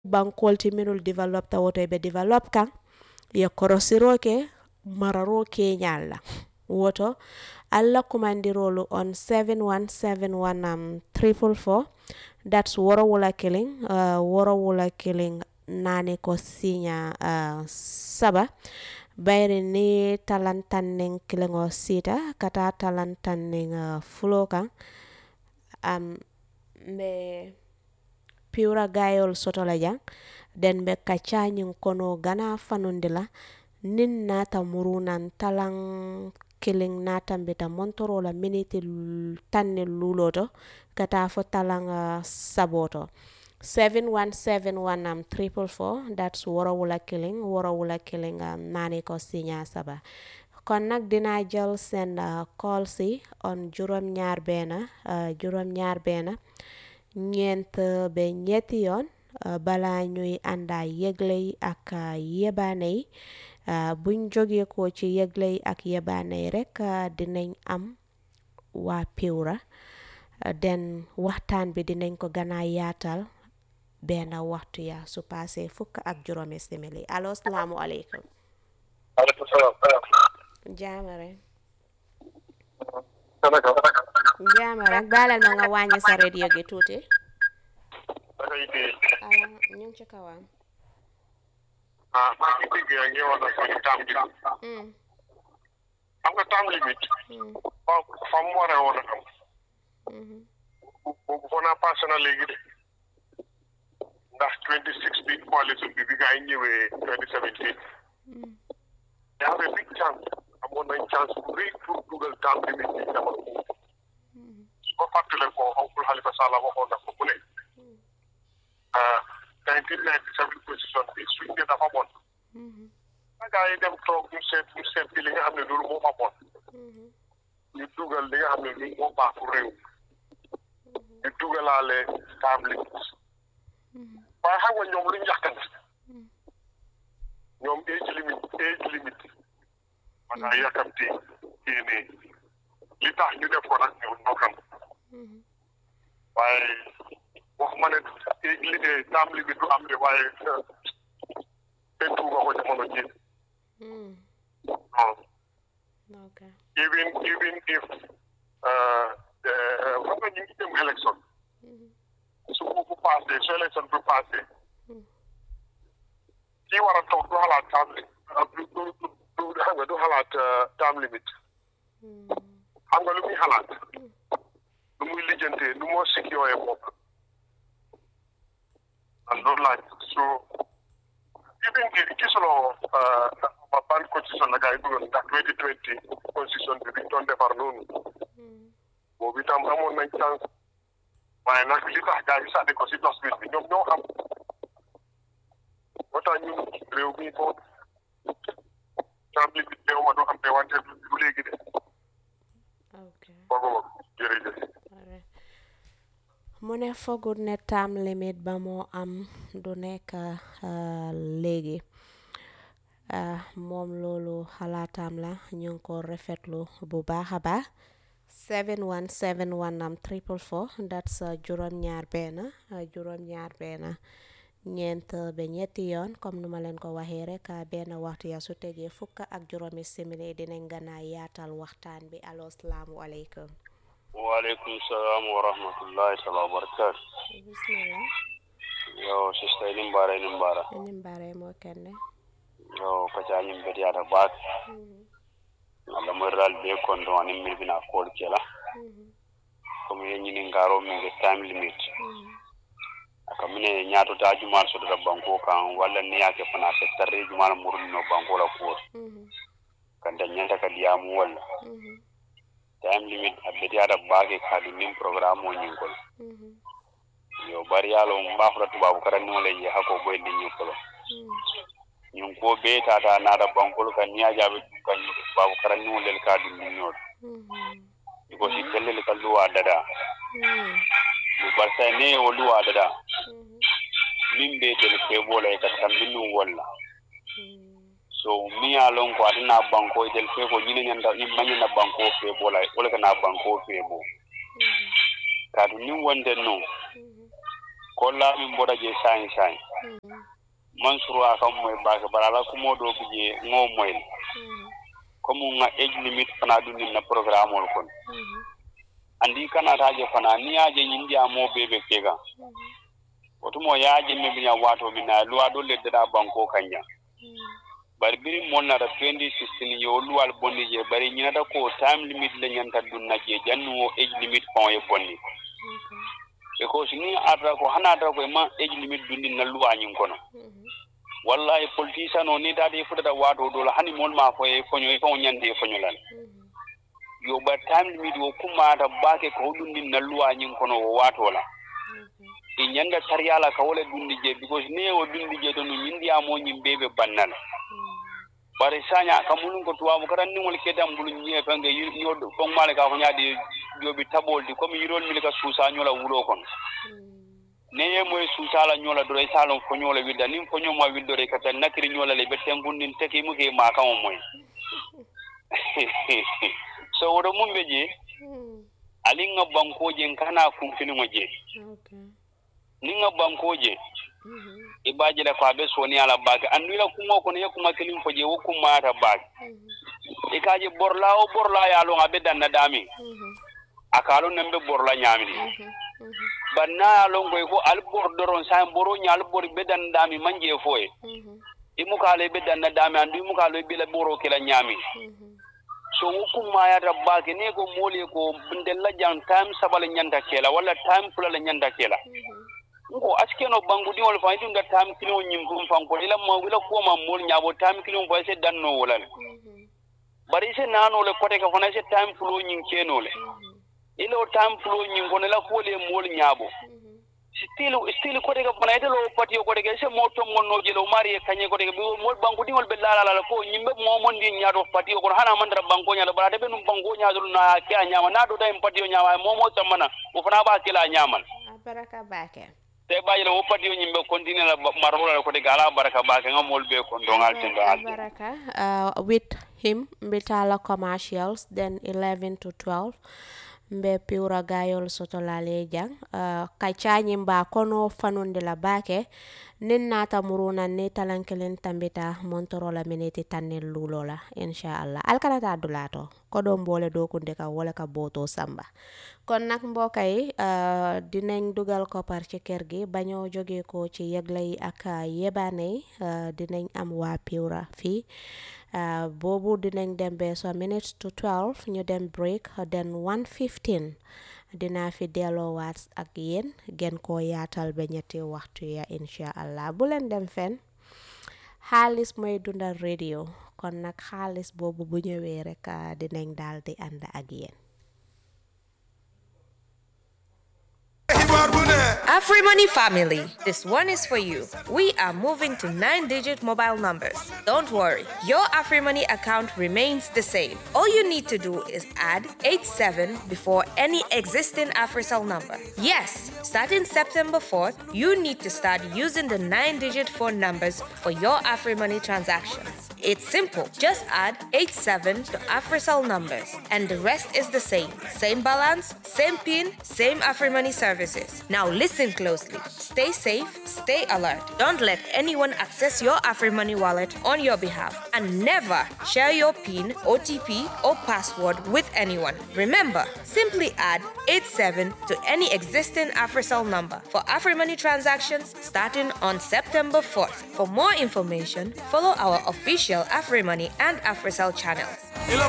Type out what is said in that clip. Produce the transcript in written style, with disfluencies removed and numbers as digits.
bankol ti minul develop ta woto be develop kan ye korosiro ke mararo ke nyalla woto alla kumandirolu on 7171 444 that's woro wula killing woro wula killing nane ko sinya saba bayri ni talantannen kilingo sita kata talantannen fulo kan me piura gayol soto la jang den be kacanyin kono gana fanundila nin nata murunan talang killing nata beta montoro la minute tanni luloto kata fo talang saboto 7171 444 that's woro wula killing nani ko sinya saba kon nak dina jël sen call si on juróom ñaar bena ñeent be ñetti yoon bala ñuy ànda yëgle yi ak yebaane yi buñ jógee ko ci yëgle yi ak yebaane yi rek dinañ am waa piwra den waxtaan bi dinañ ko gana yaatal benn waxtu ya su passé fukk ak juróomi simili allo salaamu aleykum aleykum salaam jaamare jaamare baalal ma nga wàññi sa radio gi tuuti ñu ngi ci kawam maa ngi dégg yaa ngi wax na ko tam bi am nga tam limite fa mu waree woon a am boobu foo naa passé na léegi de ndax 2016 coalition bi gaa yi ñëwee 2017 y avait big chance amoon nañ chance bu rëy pour dugal tam limite bi jamono su ko fàttale ko oncle Halifa Sallah waxoon na ko bu ne 1997 position bi suñ ne dafa bon gaa yi dem toog ñu seet bi li nga xam ne loolu moo fa bon ñu dugal li nga xam ne loolu moo baax pour réew ñu dugalaale tam limite waaye xam nga ñoom luñ yàqante ñoom age limite man a yàkkamti génne li tax ñu def ko nag ñoo xam waaye wax ma ne liggéey tam limite du am de waaye benn tuuba ko jamono ji even if xam nga ñu ngi dem élection su bu passé su élection bi passé kii war a toog du xalaat xam nga du xalaat time limit xam nga lu muy xalaat lu muy lijjantee lu moo sikiyooyee bopp loolu laaj so even gisuloo ban constitution la gars yi dugal ndax 2020 constitution bi biñ doon defar noonu boobu itam amoon nañ chance waaye nag li tax gars yi sànni ko si dosbin bi ñoom ñoo xam moo tax ñun réew mi ko tàmbali bi réew ma doo xam te wante du léegi de fooguma jërëjëf mu ne fogut ne time limit ba moo am du nekk léegi moom loolu xalaatam la ñu ngi ko rafetlu bu baax a baax 7171 444 that's juróom ñaar benn ñeent ba ñetti yoon comme nu ma leen ko waxee rek benn waxtu ya su tegee fukk ak juróomi simili dinañ gën a yaatal waxtaan bi allo salaamu aleykum waaleykum salaam wa rahmatullahi taala wa barakaatu bismillah yo sista inimbara mo kende yo kacañim bediyata baat Allah moral be kondo anin mi bina kol kela comme yeñini ngaro mi nge time limit aka mine ñaato ta jumal so da banko kan walla ni yake fana se tarre jumal murno banko la ko kan da nyanta ka diamu walla time limit abediyata baake kadu nim programme o nyingol yo bari yalo mbafra tubabu karan no le hako boy ni nyukolo nyun ko be tata nada bankol kan niya jabe kan tubabu karan no le kadu ni nyod ko si telle le kallu adada ni barsa ne o lu adada min be tel ke bola ka tambinu walla so mi alon ko adina banko del fe ko nyine nyanda ni manyina banko fe bola wala kana banko fe bo kadu ni wonde no ko la min boda je sai mansuru aka moy baake barala ko modo bije ngo moy comme nga age limit fana dunin na programme ol kon andi kana taje fana ni aje nyindi amo bebe kega otumo yaaje me binya wato mina luwa dolle da banko kanya bari biri monna da 2016 yo luwal bonni je bari nyinata ko time limit le nyanta dunna je jannu age limit pon e bonni because ni adra ko hana adra ko ma age limit dundi na luwa nyin kono wallahi politician o ni dadi futa da wato do la hani mol ma fo e fonyo e fon nyande e fonyo lan yo ba time limit o kuma da bake ko dundi na luwa nyin kono o wato la e nyanda tariyala ka wala dundi je because ne o dundi je to no nyindi amo nyimbe bannal bare sanya kamulun ko tuwa karan ni wol kedam bulun nyi fange yo fon male ka fonyadi yobi tabol di comme yirol mi ka susa nyola wulo kon ne moy susa la nyola do salon fo nyola wilda nim fo nyoma wildo re kata nakri nyola le betem bundin teki mu ke ma ka moy so wodo mum beje alinga banko je kana kumfini mo je ninga banko je ibaje da kwa be soni ala bag andula kuma ko ne kuma kelim fo je wokuma ta bag ikaje borla ya lo ngabe dan na dami akalo nembe borla nyamini banna lo ngoy ko al bordoron sa boro nyal bor be dan dami manje foye imukale be dan na dami andu imukale be la boro kala nyami so wokuma ya da bag ne ko mole ko bindella jan time sabal nyanda kela wala time fulala nyanda kela ko askeno bangudi wol fa dum da tam kilo nyim fum fam ko ila mo wila ko ma mol nyabo tam kilo fa se danno wala bari se nano le kote ka fona se tam flo nyim keno le ilo tam flo nyim ko la ko le mol nyabo still kote ka fona itelo pati ko de se mo to mon no jelo mari kanye ko de mol bangudi wol be la ko nyimbe mo mon di nyaado pati ko hana mandra bango nyaado bara de be num bango nyaado na kya nyama na do dai pati nyama mo tamana o fana ba kila nyaman baraka bake te bajira wo pati nyimbe continue la marola ko de gala baraka ba nga mol be ko ndongal tindo al baraka with him mbitala commercials then 11 to 12 mbe piura gayol soto la lejang kachanyi mba kono fanunde la bake nin nata muruna ni talankelen tambita montorola miniti tanel lulola inshallah alkanata dulato ko do mbole do kunde ka wala ka boto samba kon nak mbokay dinañ dugal ko par ci kër gi baño joge ko ci yeglay ak yebane dinañ am wa piura fi bobu dinañ dem be so minutes to 12 ñu dem break then 1:15 dina fi delo wat ak yeen gen ko yaatal be ñetti waxtu ya inshallah bu len dem fen xaalis moy dundal radio kon nak xaalis bobu bu ñëwé rek dinañ daldi and ak yeen AfriMoney family, this one is for you. We are moving to 9-digit mobile numbers. Don't worry, your AfriMoney account remains the same. All you need to do is add 87 before any existing AfriCell number. Yes, starting September 4th, you need to start using the 9-digit phone numbers for your AfriMoney transactions. It's simple. Just add 87 to AfriCell numbers, and the rest is the same. Same balance, same PIN, same AfriMoney services. Now listen closely. Stay safe, stay alert. Don't let anyone access your AfriMoney wallet on your behalf, and never share your PIN, OTP, or password with anyone. Remember, simply add 87 to any existing AfriCell number for AfriMoney transactions starting on September 4th. For more information, follow our official AfriMoney and AfriCell channels.